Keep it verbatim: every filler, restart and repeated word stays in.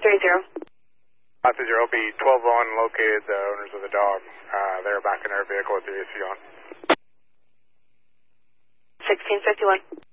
three zero. five three zero, B twelve one located the owners of the dog. Uh, they're back in their vehicle with the A C on. sixteen fifty-one.